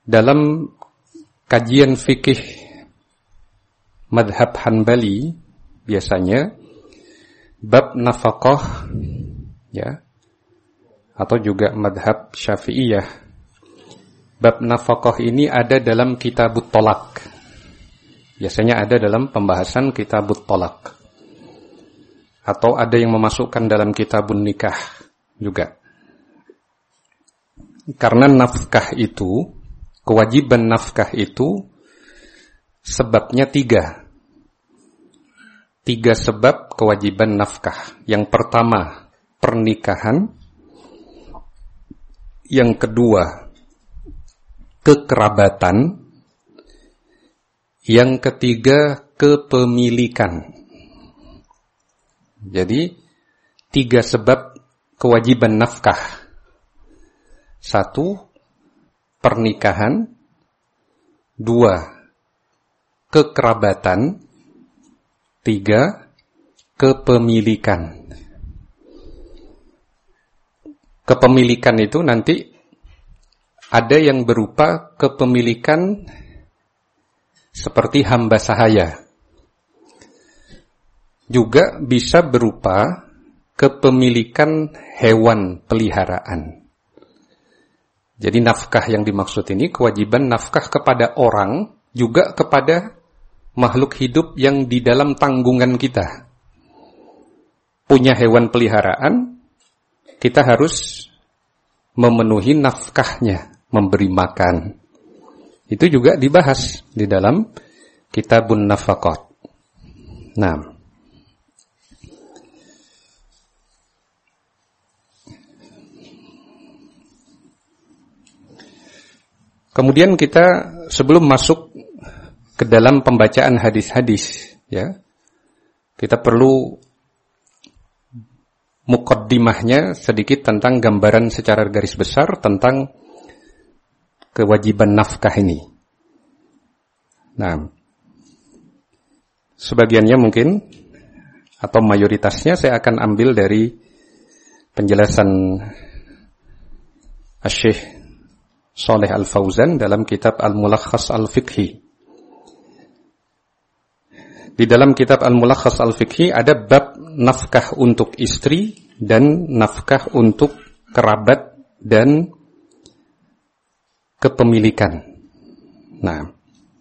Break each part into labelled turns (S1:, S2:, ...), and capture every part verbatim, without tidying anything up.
S1: dalam kajian fikih madhab Hanbali biasanya bab nafaqah, ya, atau juga madhab Syafi'iyah, bab nafaqah ini ada dalam kitabut tolak. Biasanya ada dalam pembahasan kitabut tolak, atau ada yang memasukkan dalam kitabun nikah juga. Karena nafkah itu, kewajiban nafkah itu sebabnya tiga. Tiga sebab kewajiban nafkah. Yang pertama, pernikahan. Yang kedua, kekerabatan. Yang ketiga, kepemilikan. Jadi, tiga sebab kewajiban nafkah. Satu, pernikahan. Dua, kekerabatan. Tiga, kepemilikan. Kepemilikan itu nanti ada yang berupa kepemilikan seperti hamba sahaya. Juga bisa berupa kepemilikan hewan peliharaan. Jadi nafkah yang dimaksud ini kewajiban nafkah kepada orang, juga kepada makhluk hidup yang di dalam tanggungan kita. Punya hewan peliharaan, kita harus memenuhi nafkahnya, memberi makan. Itu juga dibahas di dalam kitabun nafaqat. Nah, kemudian kita sebelum masuk ke dalam pembacaan hadis-hadis, ya, kita perlu muqaddimahnya sedikit tentang gambaran secara garis besar tentang kewajiban nafkah ini. Nah, sebagiannya mungkin atau mayoritasnya saya akan ambil dari penjelasan Asy-Syaikh Shalih Al-Fauzan dalam kitab Al-Mulakhas Al-Fiqhi. Di dalam kitab Al-Mulakhas Al-Fiqhi ada bab nafkah untuk istri dan nafkah untuk kerabat dan kepemilikan. Nah,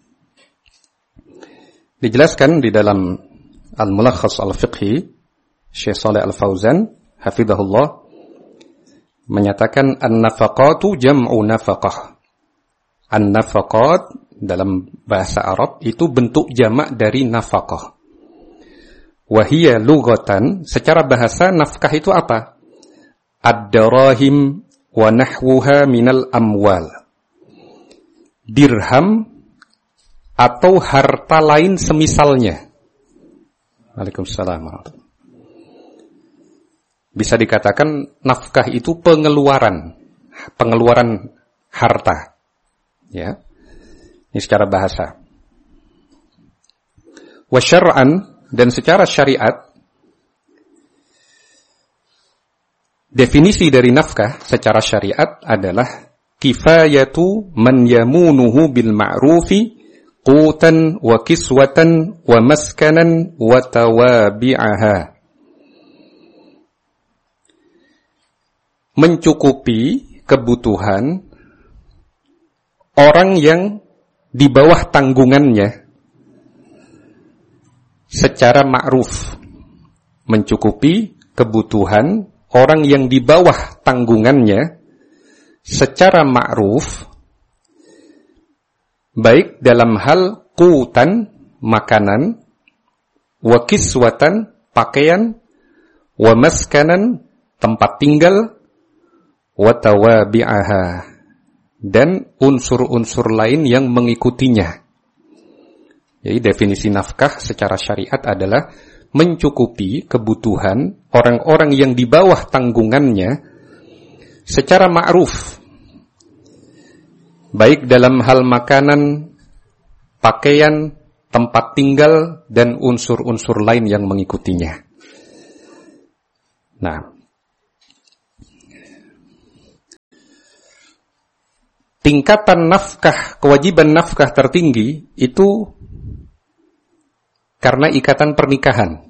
S1: dijelaskan di dalam Al-Mulakhas Al-Fiqhi, Syekh Shalih Al-Fauzan hafizahullah menyatakan an-nafaqatu jam'u nafaqah. An-nafaqat dalam bahasa Arab itu bentuk jamak dari nafaqah. Wahiyya lughatan, secara bahasa nafkah itu apa? Ad-darahim wa nahwuha minal amwal. Dirham atau harta lain semisalnya. Waalaikumsalam. Bisa dikatakan nafkah itu pengeluaran, pengeluaran harta. Ya. Ini secara bahasa. Wa syar'an, dan secara syariat, definisi dari nafkah secara syariat adalah kifayatu man yamunuhu bil ma'rufi qutan wa kiswatan wa maskanan wa tawabi'aha. Mencukupi kebutuhan orang yang di bawah tanggungannya secara ma'ruf. Mencukupi kebutuhan orang yang di bawah tanggungannya secara ma'ruf, baik dalam hal qutan, makanan, wa kiswatan, pakaian, wa maskanan, tempat tinggal, wa tawabi'aha, dan unsur-unsur lain yang mengikutinya. Jadi definisi nafkah secara syariat adalah mencukupi kebutuhan orang-orang yang di bawah tanggungannya secara ma'ruf, baik dalam hal makanan, pakaian, tempat tinggal, dan unsur-unsur lain yang mengikutinya. Nah, tingkatan nafkah, kewajiban nafkah tertinggi itu karena ikatan pernikahan.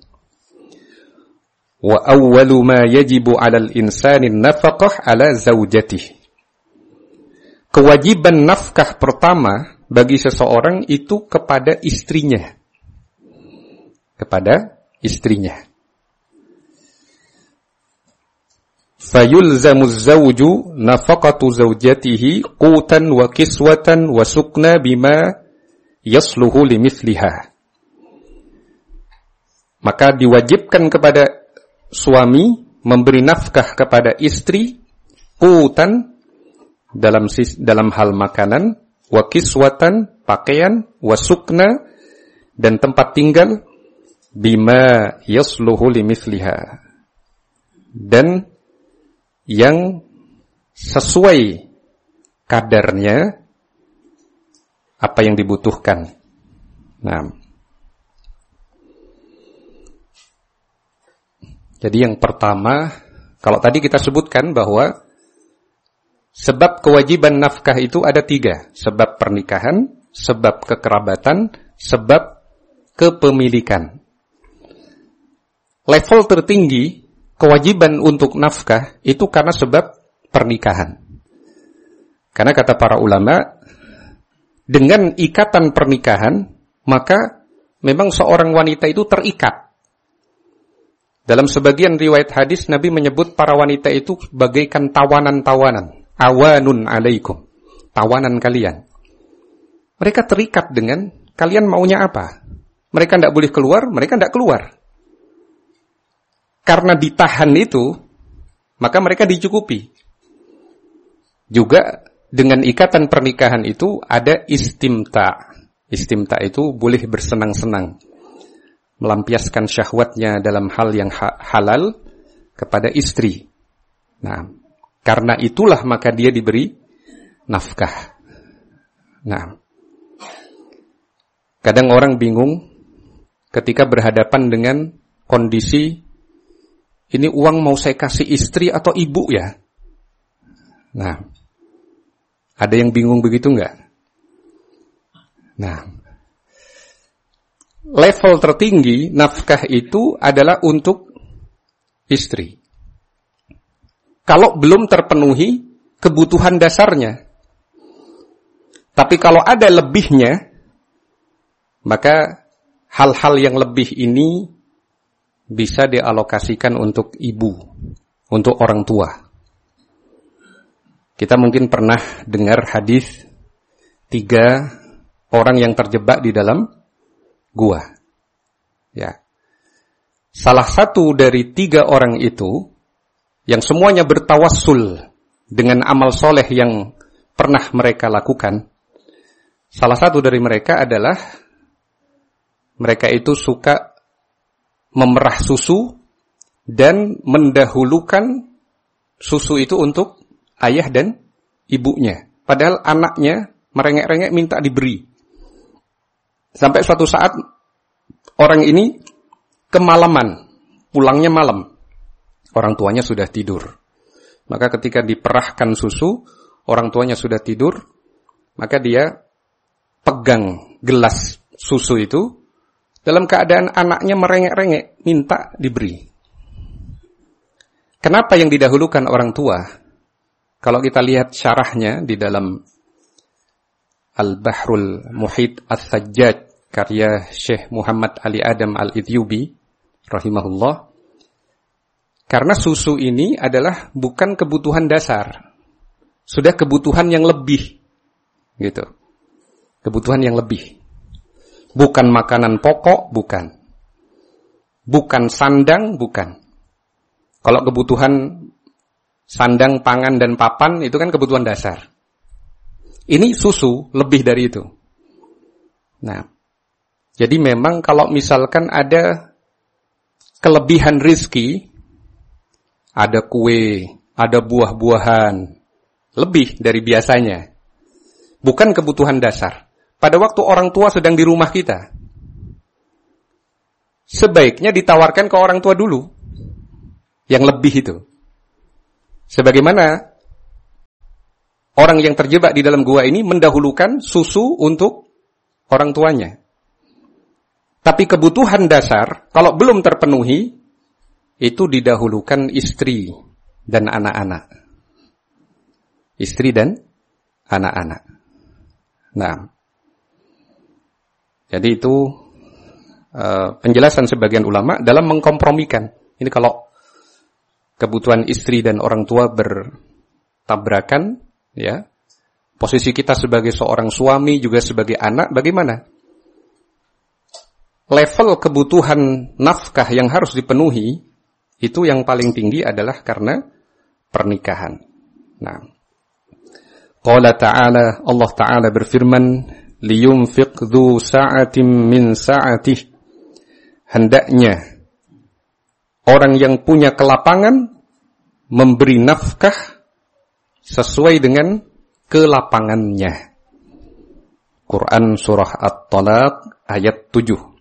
S1: Wa awwalu ma yajibu 'alal insani nafaqah 'ala zaujatihi. Kewajiban nafkah pertama bagi seseorang itu kepada istrinya. Kepada istrinya. Fayulzamu az-zawju nafaqatu zawjatihi qutan wa kiswatan wa sukna bima yasluhu limithliha. Maka diwajibkan kepada suami memberi nafkah kepada istri qutan dalam dalam hal makanan, wa kiswatan pakaian, wa sukna dan tempat tinggal, bima yasluhu limithliha, dan yang sesuai kadarnya apa yang dibutuhkan. Nah, jadi yang pertama, kalau tadi kita sebutkan bahwa sebab kewajiban nafkah itu ada tiga. Sebab pernikahan, sebab kekerabatan, sebab kepemilikan. Level tertinggi kewajiban untuk nafkah itu karena sebab pernikahan. Karena kata para ulama, dengan ikatan pernikahan, maka memang seorang wanita itu terikat. Dalam sebagian riwayat hadis, Nabi menyebut para wanita itu bagaikan tawanan-tawanan. Awanun alaikum. Tawanan kalian. Mereka terikat dengan kalian maunya apa. Mereka tidak boleh keluar, mereka tidak keluar. Karena ditahan itu, maka mereka dicukupi. Juga dengan ikatan pernikahan itu ada istimta. Istimta itu boleh bersenang-senang. Melampiaskan syahwatnya dalam hal yang ha- halal kepada istri. Nah, karena itulah maka dia diberi nafkah. Nah, kadang orang bingung ketika berhadapan dengan kondisi ini uang mau saya kasih istri atau ibu ya? Nah, ada yang bingung begitu enggak? Nah, level tertinggi nafkah itu adalah untuk istri. Kalau belum terpenuhi kebutuhan dasarnya. Tapi kalau ada lebihnya, maka hal-hal yang lebih ini bisa dialokasikan untuk ibu, untuk orang tua. Kita mungkin pernah dengar hadis tiga orang yang terjebak di dalam gua. Ya. Salah satu dari tiga orang itu yang semuanya bertawassul dengan amal soleh yang pernah mereka lakukan. Salah satu dari mereka adalah mereka itu suka memerah susu dan mendahulukan susu itu untuk ayah dan ibunya. Padahal anaknya merengek-rengek minta diberi. Sampai suatu saat orang ini kemalaman, pulangnya malam. Orang tuanya sudah tidur. Maka ketika diperahkan susu, orang tuanya sudah tidur, maka dia pegang gelas susu itu dalam keadaan anaknya merengek-rengek, minta diberi. Kenapa yang didahulukan orang tua? Kalau kita lihat syarahnya di dalam Al-Bahrul Muhit As-Sajjad, karya Syekh Muhammad Ali Adam Al-Ityubi, rahimahullah. Karena susu ini adalah bukan kebutuhan dasar. Sudah kebutuhan yang lebih. Gitu. Kebutuhan yang lebih. Bukan makanan pokok, bukan. Bukan sandang, bukan. Kalau kebutuhan sandang, pangan, dan papan, itu kan kebutuhan dasar. Ini susu, lebih dari itu. Nah, jadi memang kalau misalkan ada kelebihan rizki, ada kue, ada buah-buahan, lebih dari biasanya. Bukan kebutuhan dasar. Pada waktu orang tua sedang di rumah kita, sebaiknya ditawarkan ke orang tua dulu. Yang lebih itu. Sebagaimana orang yang terjebak di dalam gua ini mendahulukan susu untuk orang tuanya. Tapi kebutuhan dasar, kalau belum terpenuhi, itu didahulukan istri dan anak-anak. Istri dan anak-anak. Nah, jadi itu uh, penjelasan sebagian ulama dalam mengkompromikan. Ini kalau kebutuhan istri dan orang tua bertabrakan, ya, posisi kita sebagai seorang suami juga sebagai anak, bagaimana? Level kebutuhan nafkah yang harus dipenuhi itu yang paling tinggi adalah karena pernikahan. Nah, qala ta'ala, Allah Ta'ala berfirman, liyunfiq dzu sa'atin min sa'atih. Hendaknya orang yang punya kelapangan memberi nafkah sesuai dengan kelapangannya. Quran surah At-Talaq ayat tujuh.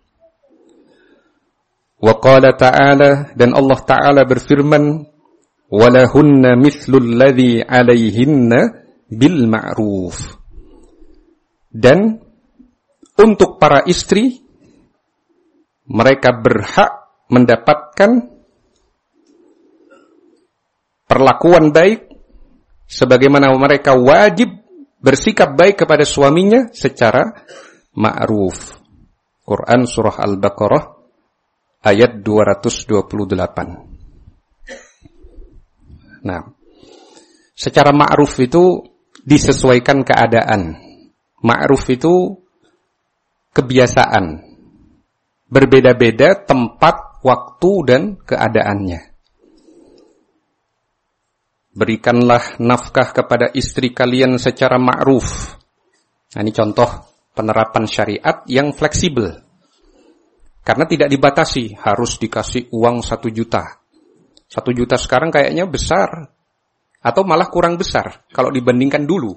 S1: Wa qala ta'ala, dan Allah Ta'ala berfirman, walahunna mithlul ladzi 'alaihinna bil ma'ruf. Dan untuk para istri, mereka berhak mendapatkan perlakuan baik sebagaimana mereka wajib bersikap baik kepada suaminya secara ma'ruf. Quran surah Al-Baqarah ayat dua ratus dua puluh delapan. Nah, secara ma'ruf itu disesuaikan keadaan. Ma'ruf itu kebiasaan. Berbeda-beda tempat, waktu, dan keadaannya. Berikanlah nafkah kepada istri kalian secara ma'ruf. Nah, ini contoh penerapan syariat yang fleksibel. Karena tidak dibatasi, harus dikasih uang satu juta. Satu juta sekarang kayaknya besar. Atau malah kurang besar kalau dibandingkan dulu.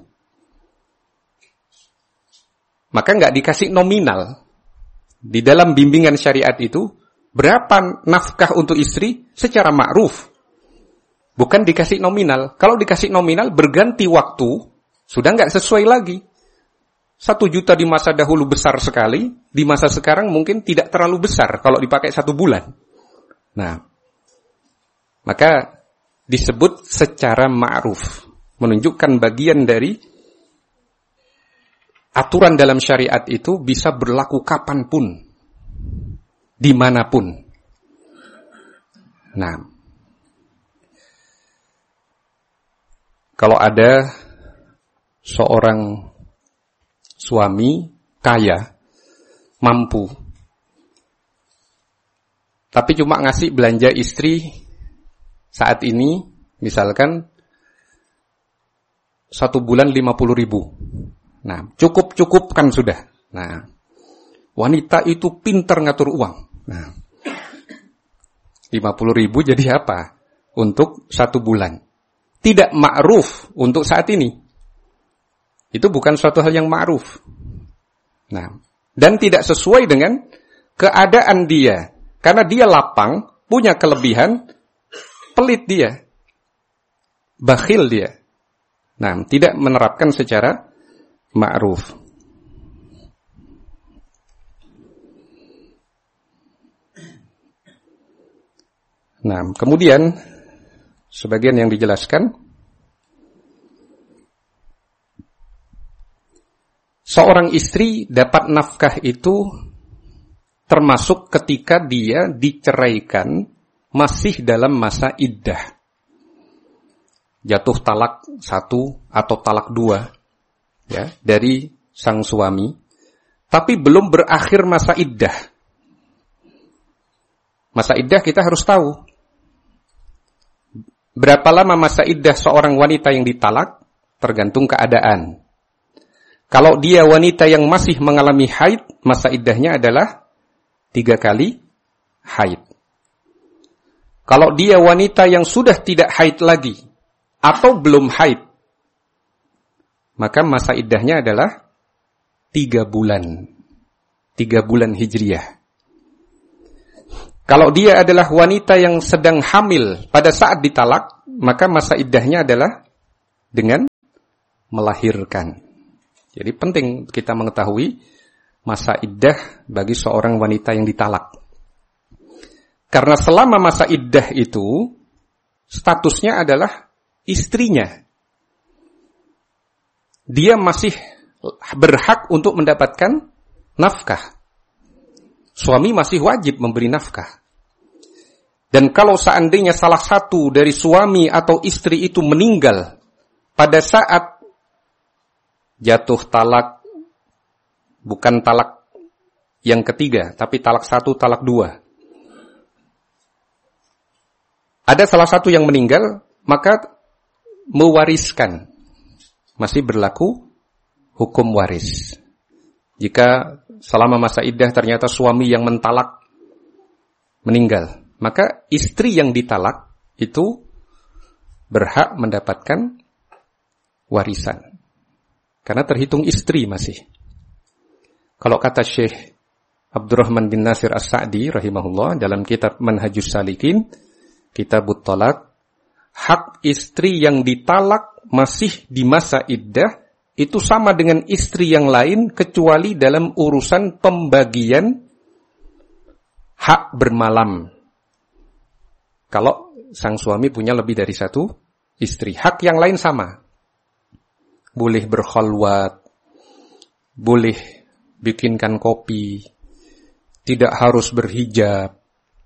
S1: Maka nggak dikasih nominal. Di dalam bimbingan syariat itu, berapa nafkah untuk istri secara ma'ruf. Bukan dikasih nominal. Kalau dikasih nominal berganti waktu, sudah nggak sesuai lagi. Satu juta di masa dahulu besar sekali, di masa sekarang mungkin tidak terlalu besar kalau dipakai satu bulan. Nah, maka disebut secara ma'ruf, menunjukkan bagian dari aturan dalam syariat itu bisa berlaku kapanpun, dimanapun. Nah, kalau ada seorang suami kaya, mampu, tapi cuma ngasih belanja istri saat ini, misalkan satu bulan lima puluh ribu. Nah, cukup-cukupkan sudah. Nah, wanita itu pintar ngatur uang. Nah, lima puluh ribu jadi apa? Untuk satu bulan. Tidak ma'ruf untuk saat ini. Itu bukan suatu hal yang ma'ruf. Nah, dan tidak sesuai dengan keadaan dia. Karena dia lapang, punya kelebihan, pelit dia. Bakhil dia. Nah, tidak menerapkan secara ma'ruf. Nah, kemudian sebagian yang dijelaskan, seorang istri dapat nafkah itu termasuk ketika dia diceraikan masih dalam masa iddah. Jatuh talak satu atau talak dua, ya, dari sang suami, tapi belum berakhir masa iddah. Masa iddah kita harus tahu. Berapa lama masa iddah seorang wanita yang ditalak? Tergantung keadaan. Kalau dia wanita yang masih mengalami haid, masa iddahnya adalah tiga kali haid. Kalau dia wanita yang sudah tidak haid lagi, atau belum haid, maka masa iddahnya adalah tiga bulan. Tiga bulan hijriyah. Kalau dia adalah wanita yang sedang hamil pada saat ditalak, maka masa iddahnya adalah dengan melahirkan. Jadi penting kita mengetahui masa iddah bagi seorang wanita yang ditalak. Karena selama masa iddah itu, statusnya adalah istrinya. Dia masih berhak untuk mendapatkan nafkah. Suami masih wajib memberi nafkah. Dan kalau seandainya salah satu dari suami atau istri itu meninggal pada saat jatuh talak, bukan talak yang ketiga, tapi talak satu, talak dua. Ada salah satu yang meninggal, maka mewariskan. Masih berlaku hukum waris. Jika selama masa iddah ternyata suami yang mentalak meninggal, maka istri yang ditalak itu berhak mendapatkan warisan. Karena terhitung istri masih. Kalau kata Syekh Abdurrahman bin Nasir As-Sa'di rahimahullah dalam kitab Manhajus Salikin, Kitabut Talak, hak istri yang ditalak masih di masa iddah itu sama dengan istri yang lain kecuali dalam urusan pembagian hak bermalam. Kalau sang suami punya lebih dari satu istri, hak yang lain sama. Boleh berkhalwat, boleh bikinkan kopi, tidak harus berhijab.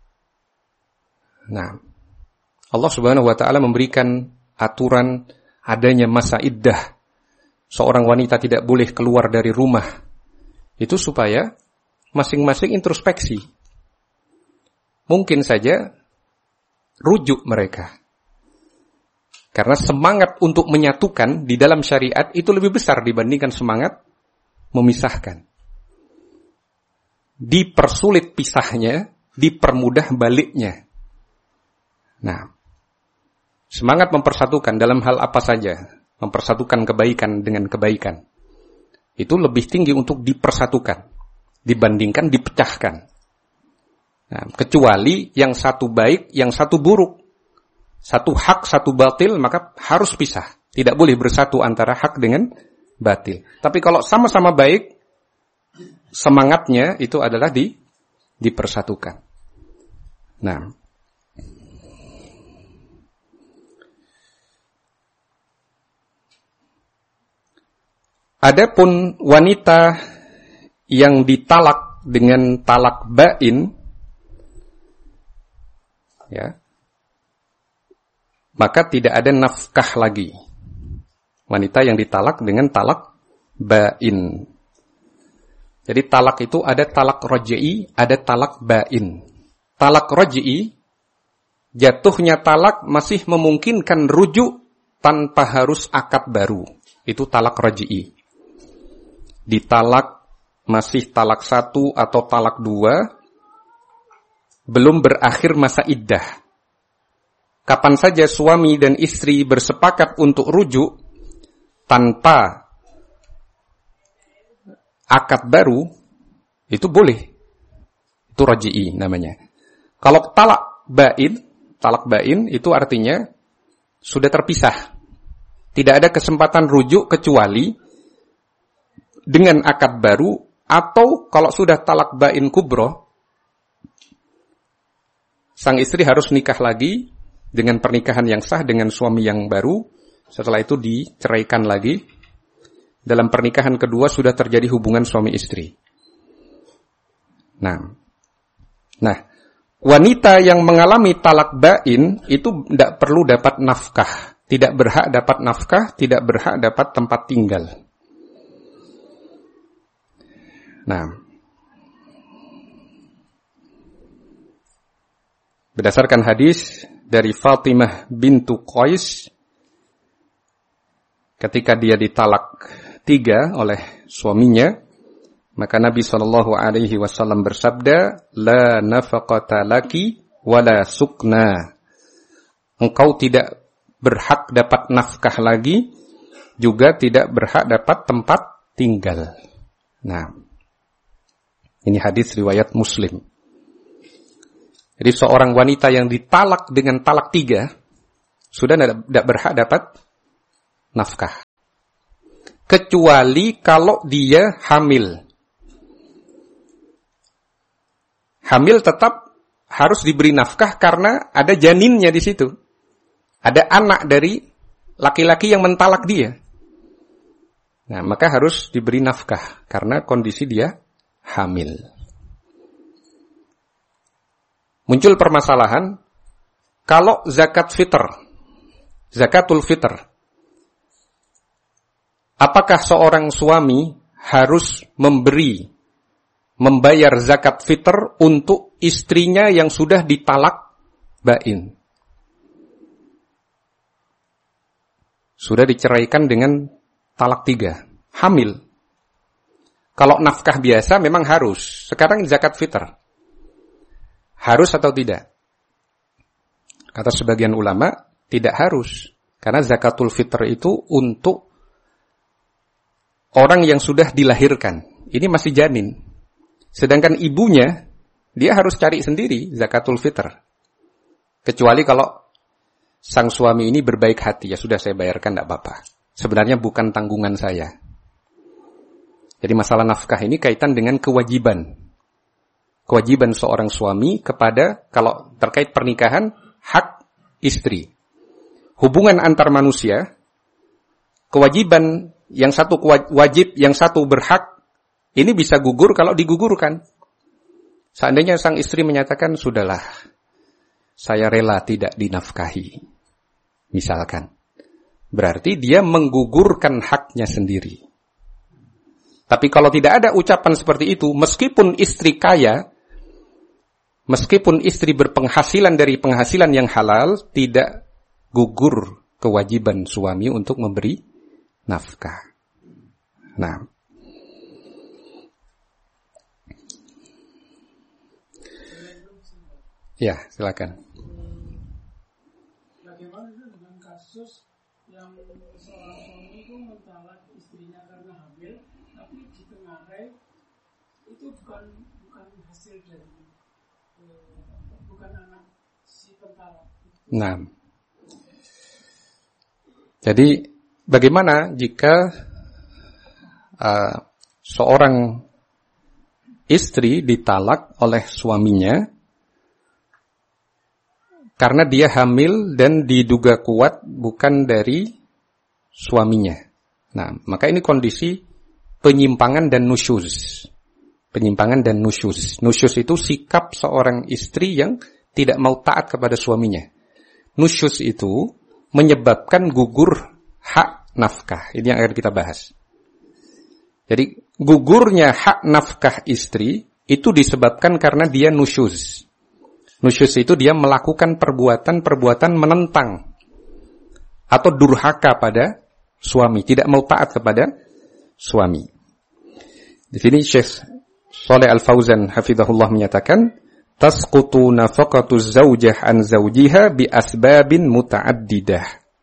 S1: Nah, Allah Subhanahu wa taala memberikan aturan adanya masa iddah. Seorang wanita tidak boleh keluar dari rumah. Itu supaya masing-masing introspeksi. Mungkin saja rujuk mereka. Karena semangat untuk menyatukan di dalam syariat itu lebih besar dibandingkan semangat memisahkan. Dipersulit pisahnya, dipermudah baliknya. Nah, semangat mempersatukan dalam hal apa saja, mempersatukan kebaikan dengan kebaikan, itu lebih tinggi untuk dipersatukan dibandingkan dipecahkan. Nah, kecuali yang satu baik, yang satu buruk. Satu hak, satu batil, maka harus pisah. Tidak boleh bersatu antara hak dengan batil. Tapi kalau sama-sama baik, semangatnya itu adalah di, dipersatukan. Nah, adapun wanita yang ditalak dengan talak bain, ya, maka tidak ada nafkah lagi. Wanita yang ditalak dengan talak bain. Jadi talak itu ada talak raj'i, ada talak bain. Talak raj'i, jatuhnya talak masih memungkinkan rujuk tanpa harus akad baru. Itu talak raj'i. Ditalak masih talak satu atau talak dua, belum berakhir masa iddah. Kapan saja suami dan istri bersepakat untuk rujuk tanpa akad baru, itu boleh. Itu raj'i namanya. Kalau talak bain, talak bain itu artinya sudah terpisah. Tidak ada kesempatan rujuk kecuali dengan akad baru, atau kalau sudah talak bain kubro, sang istri harus nikah lagi dengan pernikahan yang sah dengan suami yang baru. Setelah itu diceraikan lagi. Dalam pernikahan kedua sudah terjadi hubungan suami istri. Nah, nah, wanita yang mengalami talak bain itu tidak perlu dapat nafkah, tidak berhak dapat nafkah, tidak berhak dapat tempat tinggal. Nah, berdasarkan hadis dari Fatimah bintu Qais, ketika dia ditalak tiga oleh suaminya, maka Nabi shallallahu alaihi wasallam bersabda, la nafaqata laki wala sukna. Engkau tidak berhak dapat nafkah lagi, juga tidak berhak dapat tempat tinggal. Nah, ini hadis riwayat Muslim. Jadi seorang wanita yang ditalak dengan talak tiga, sudah tidak berhak dapat nafkah. kecuali kalau dia hamil. Hamil tetap harus diberi nafkah karena ada janinnya di situ. Ada anak dari laki-laki yang mentalak dia. Nah, maka harus diberi nafkah karena kondisi dia hamil. Muncul permasalahan kalau zakat fitr, zakatul fitr. Apakah seorang suami harus memberi membayar zakat fitr untuk istrinya yang sudah ditalak bain? Sudah diceraikan dengan talak tiga, hamil. Kalau nafkah biasa memang harus. Sekarang zakat fitr. Harus atau tidak? Kata sebagian ulama, tidak harus. Karena zakatul fitr itu untuk orang yang sudah dilahirkan. Ini masih janin. Sedangkan ibunya, dia harus cari sendiri zakatul fitr. Kecuali kalau sang suami ini berbaik hati, ya sudah saya bayarkan, tidak apa-apa. Sebenarnya bukan tanggungan saya. Jadi masalah nafkah ini kaitan dengan kewajiban. Kewajiban seorang suami kepada, kalau terkait pernikahan, hak istri. Hubungan antar manusia, kewajiban yang satu wajib, yang satu berhak, ini bisa gugur kalau digugurkan. Seandainya sang istri menyatakan, sudahlah, saya rela tidak dinafkahi. Misalkan. Berarti dia menggugurkan haknya sendiri. Tapi kalau tidak ada ucapan seperti itu, meskipun istri kaya, meskipun istri berpenghasilan dari penghasilan yang halal, tidak gugur kewajiban suami untuk memberi nafkah. Nah, ya, silakan.
S2: Bagaimana dengan kasus yang seorang suami itu mentalak istrinya karena hamil, tapi di tengah hari itu bukan bukan hasil dari eh, bukan anak si pentalak.
S1: Nah, jadi bagaimana jika uh, seorang istri ditalak oleh suaminya karena dia hamil dan diduga kuat bukan dari suaminya. Nah, maka ini kondisi penyimpangan dan nusyuz. Penyimpangan dan nusyuz. Nusyuz itu sikap seorang istri yang tidak mau taat kepada suaminya. Nusyuz itu menyebabkan gugur hak nafkah. Ini yang akan kita bahas. Jadi, gugurnya hak nafkah istri itu disebabkan karena dia nusyuz. Nusyuz itu dia melakukan perbuatan-perbuatan menentang atau durhaka pada suami, tidak mau taat kepada suami. Di sini Syekh Shalih Al-Fauzan hafizahullah menyatakan, tasqutu nafaqatu zaujah an zaujiha bi asbabin muta'addidah.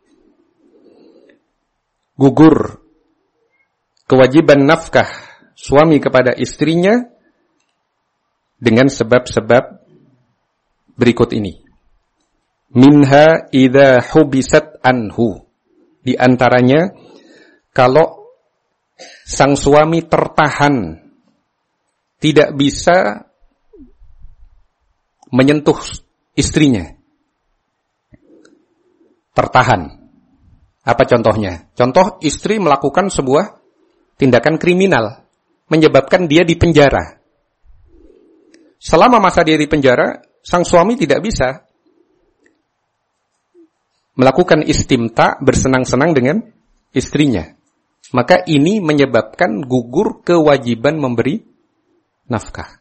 S1: Gugur kewajiban nafkah suami kepada istrinya dengan sebab-sebab berikut ini. Minha idza hubisat anhu. Di antaranya, kalau sang suami tertahan, tidak bisa menyentuh istrinya. Tertahan. Apa contohnya? Contoh, istri melakukan sebuah tindakan kriminal, menyebabkan dia di penjara. Selama masa dia di penjara, sang suami tidak bisa melakukan istimta, bersenang-senang dengan istrinya. Maka ini menyebabkan gugur kewajiban memberi nafkah.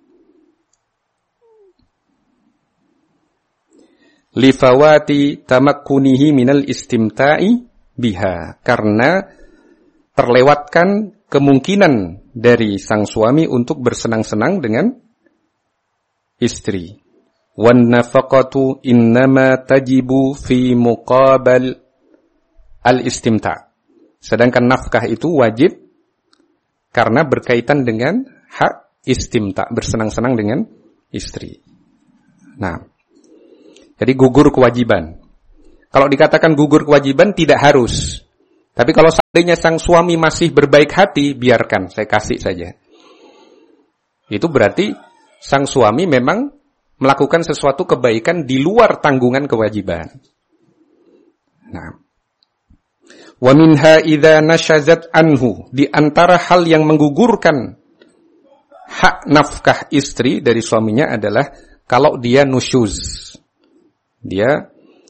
S1: Lifawati tamakkunihi minal istimta'i biha. Karena terlewatkan kemungkinan dari sang suami untuk bersenang-senang dengan istri. Wan nafaqatu innama tajibu fi muqabal al-istimta'. Sedangkan nafkah itu wajib karena berkaitan dengan hak istimta', bersenang-senang dengan istri. Nah, jadi gugur kewajiban. Kalau dikatakan gugur kewajiban tidak harus. Tapi kalau seandainya sang suami masih berbaik hati, biarkan, saya kasih saja. Itu berarti sang suami memang melakukan sesuatu kebaikan di luar tanggungan kewajiban. Nah, wa minha idza nashazat anhu, di antara hal yang menggugurkan hak nafkah istri dari suaminya adalah kalau dia nusyuz. Dia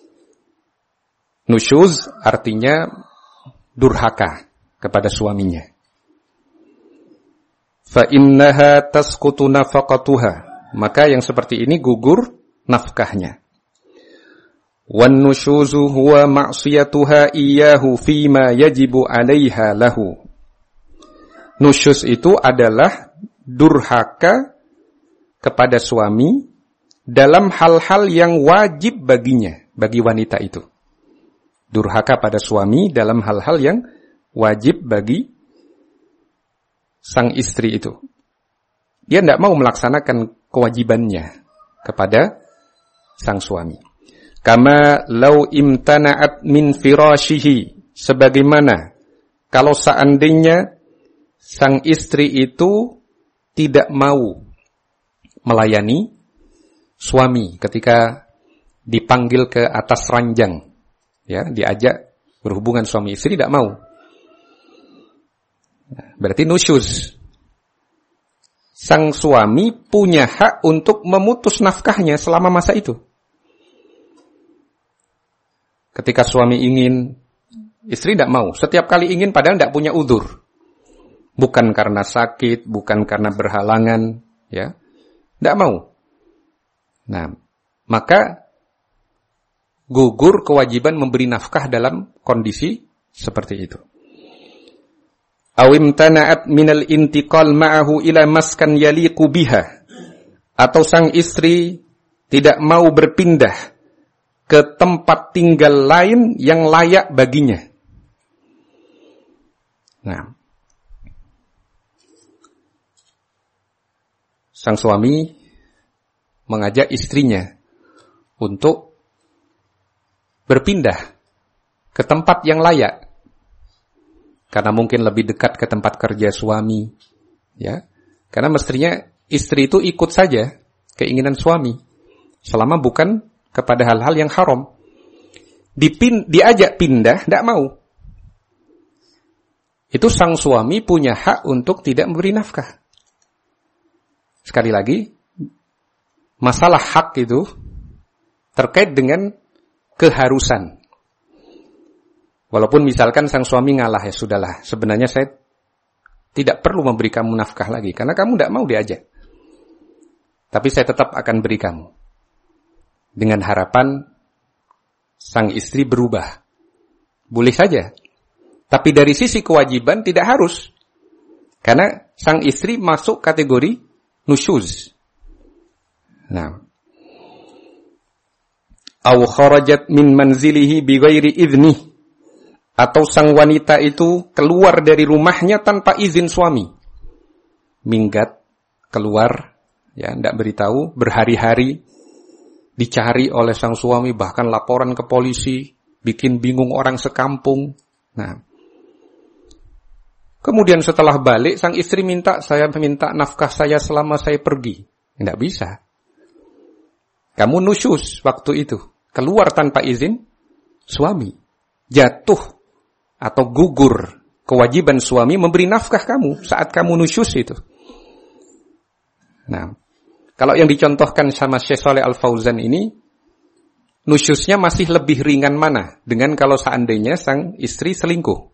S1: nusyuz artinya durhaka kepada suaminya. Fa innaha tasqutu nafaqatuha, maka yang seperti ini gugur nafkahnya. Wan nusyuzu huwa ma'siyatuha iyyahu fima yajibu 'alaiha lahu. Nusyuz itu adalah durhaka kepada suami dalam hal-hal yang wajib baginya, bagi wanita itu. Durhaka pada suami dalam hal-hal yang wajib bagi sang istri itu. Dia tidak mau melaksanakan kewajibannya kepada sang suami. Kama lau imtana'at min firashihi, sebagaimana kalau seandainya sang istri itu tidak mau melayani suami ketika dipanggil ke atas ranjang, ya, diajak berhubungan suami istri tidak mau. Berarti nusyuz. Sang suami punya hak untuk memutus nafkahnya selama masa itu. Ketika suami ingin, istri tidak mau. Setiap kali ingin padahal tidak punya udzur. Bukan karena sakit, bukan karena berhalangan, ya. Tidak mau. Nah, maka gugur kewajiban memberi nafkah dalam kondisi seperti itu. Awim tana'at minal intiqal ma'ahu ila maskan yaliqu biha, atau sang istri tidak mau berpindah ke tempat tinggal lain yang layak baginya. Nah, sang suami mengajak istrinya untuk berpindah ke tempat yang layak. Karena mungkin lebih dekat ke tempat kerja suami, ya. Karena mestinya istri itu ikut saja keinginan suami, selama bukan kepada hal-hal yang haram. Dipin, diajak pindah, tidak mau. Itu sang suami punya hak untuk tidak memberi nafkah. Sekali lagi, masalah hak itu terkait dengan keharusan. Walaupun misalkan sang suami ngalah, ya sudahlah, sebenarnya saya tidak perlu memberi kamu nafkah lagi, karena kamu tidak mau diajak. Tapi saya tetap akan beri kamu. Dengan harapan sang istri berubah. Boleh saja. Tapi dari sisi kewajiban tidak harus. Karena sang istri masuk kategori nusyuz. Nah. Aw kharajat min manzilihi bighairi idnih. Atau sang wanita itu keluar dari rumahnya tanpa izin suami. Minggat, keluar, ya, tidak beritahu, berhari-hari, dicari oleh sang suami, bahkan laporan ke polisi, bikin bingung orang sekampung. Nah, kemudian setelah balik, sang istri minta, saya minta nafkah saya selama saya pergi. Tidak bisa. Kamu nusyuz waktu itu, keluar tanpa izin suami. Jatuh atau gugur kewajiban suami memberi nafkah kamu saat kamu nusyuz itu. Nah, kalau yang dicontohkan sama Syekh Shalih Al-Fauzan ini, nusyuznya masih lebih ringan mana dengan kalau seandainya sang istri selingkuh.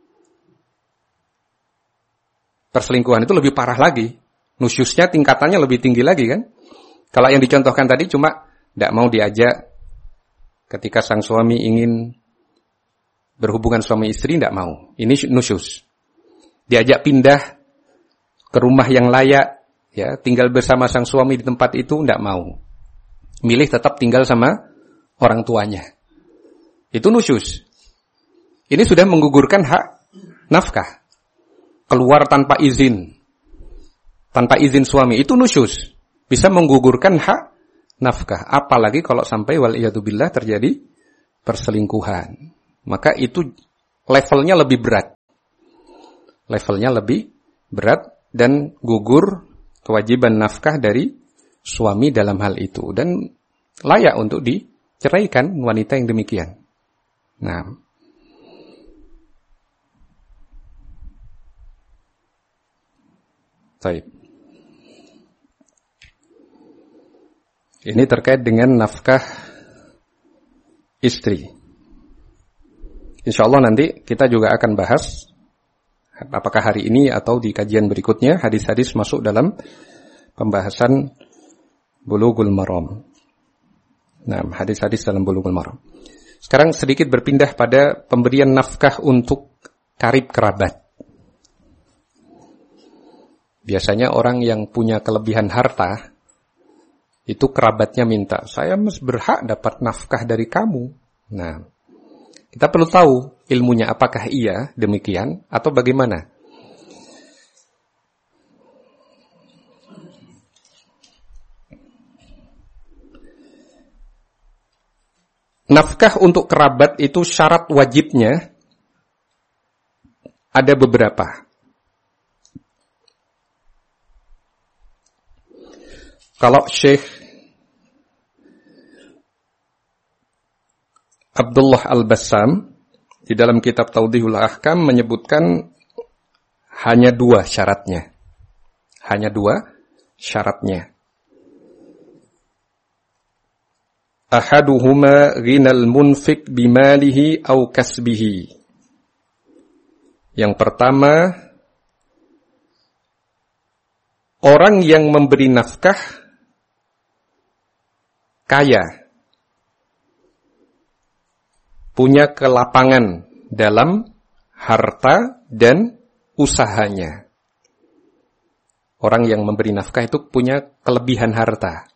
S1: Perselingkuhan itu lebih parah lagi. Nusyuznya tingkatannya lebih tinggi lagi kan. Kalau yang dicontohkan tadi cuma tidak mau diajak ketika sang suami ingin berhubungan suami istri, tidak mau. Ini nusyuz. Diajak pindah ke rumah yang layak, ya, tinggal bersama sang suami di tempat itu, tidak mau. Milih tetap tinggal sama orang tuanya. Itu nusyuz. Ini sudah menggugurkan hak nafkah. Keluar tanpa izin. Tanpa izin suami. Itu nusyuz. Bisa menggugurkan hak nafkah. Apalagi kalau sampai wal'iyadzubillah terjadi perselingkuhan. Maka itu levelnya lebih berat. levelnya lebih berat dan gugur kewajiban nafkah dari suami dalam hal itu. Dan layak untuk diceraikan wanita yang demikian. Nah, baik. Ini terkait dengan nafkah istri. Insya Allah nanti kita juga akan bahas, apakah hari ini atau di kajian berikutnya, hadis-hadis masuk dalam pembahasan Bulughul Maram. Nah, hadis-hadis dalam Bulughul Maram. Sekarang sedikit berpindah pada pemberian nafkah untuk karib kerabat. Biasanya orang yang punya kelebihan harta, itu kerabatnya minta, saya mesti berhak dapat nafkah dari kamu. Nah, kita perlu tahu ilmunya apakah iya demikian atau bagaimana. Nafkah untuk kerabat itu syarat wajibnya ada beberapa. Kalau Syekh Abdullah Al-Bassam di dalam kitab Tawdihul Ahkam menyebutkan hanya dua syaratnya. Hanya dua syaratnya. Ahaduhuma ghinal munfik bimalihi au kasbihi. Yang pertama, orang yang memberi nafkah kaya, punya kelapangan dalam harta dan usahanya. Orang yang memberi nafkah itu punya kelebihan harta.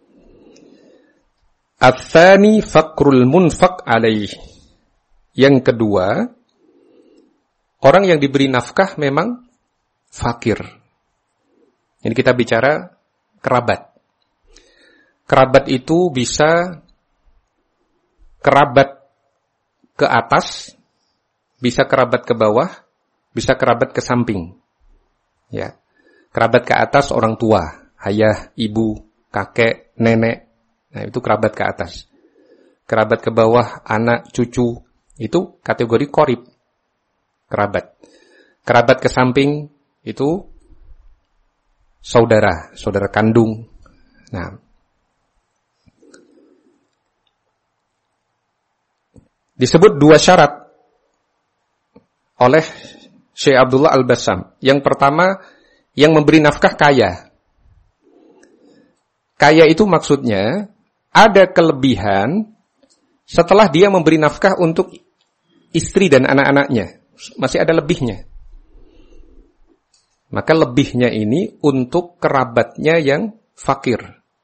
S1: Ats-tsani faqrul munfaq alaih. Yang kedua, orang yang diberi nafkah memang fakir. Ini kita bicara kerabat. Kerabat itu bisa kerabat ke atas, bisa kerabat ke bawah, bisa kerabat ke samping. Ya. Kerabat ke atas orang tua, ayah, ibu, kakek, nenek. Nah, itu kerabat ke atas. Kerabat ke bawah, anak, cucu, itu kategori qorib. Kerabat. Kerabat ke samping itu saudara, saudara kandung. Nah, disebut dua syarat oleh Syekh Abdullah Al-Bassam. Yang pertama, yang memberi nafkah kaya. Kaya itu maksudnya ada kelebihan setelah dia memberi nafkah untuk istri dan anak-anaknya. Masih ada lebihnya. Maka lebihnya ini untuk kerabatnya yang fakir.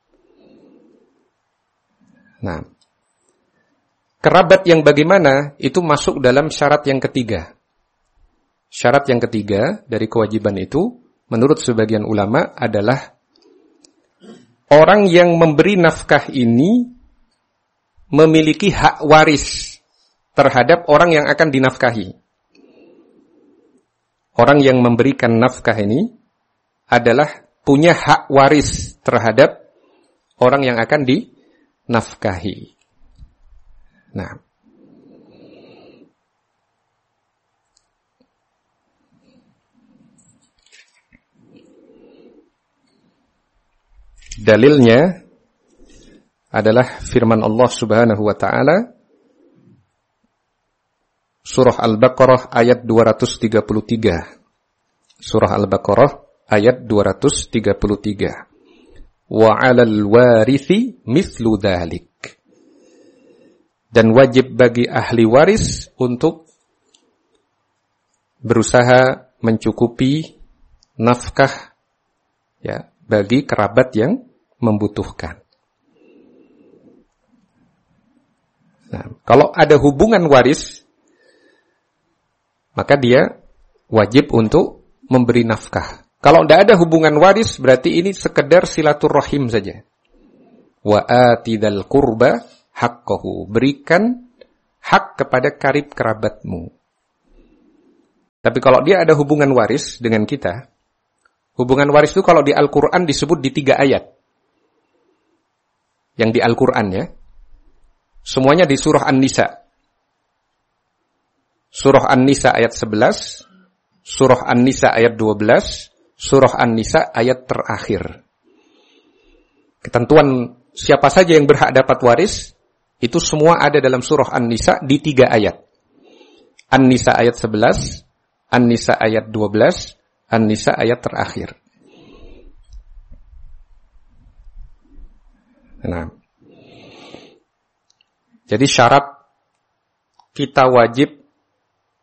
S1: Nah, kerabat yang bagaimana itu masuk dalam syarat yang ketiga. Syarat yang ketiga dari kewajiban itu, menurut sebagian ulama adalah orang yang memberi nafkah ini memiliki hak waris terhadap orang yang akan dinafkahi. Orang yang memberikan nafkah ini adalah punya hak waris terhadap orang yang akan dinafkahi. Nah, dalilnya adalah firman Allah Subhanahu wa taala Surah Al-Baqarah ayat dua ratus tiga puluh tiga. Surah Al-Baqarah ayat dua ratus tiga puluh tiga. Wa 'alal warithi mithlu dzalik. Dan wajib bagi ahli waris untuk berusaha mencukupi nafkah ya bagi kerabat yang membutuhkan. Nah, kalau ada hubungan waris, maka dia wajib untuk memberi nafkah. Kalau tidak ada hubungan waris, berarti ini sekedar silaturrahim saja. Wa atidal qurba haqqahu. Berikan hak kepada karib kerabatmu. Tapi kalau dia ada hubungan waris dengan kita, hubungan waris itu kalau di Al-Quran disebut di tiga ayat. Yang di Al-Quran ya. Semuanya di surah An-Nisa. Surah An-Nisa ayat sebelas, surah An-Nisa ayat dua belas, surah An-Nisa ayat terakhir. Ketentuan siapa saja yang berhak dapat waris, itu semua ada dalam surah An-Nisa di tiga ayat. An-Nisa ayat sebelas, An-Nisa ayat dua belas, An-Nisa ayat terakhir. Nah, jadi syarat kita wajib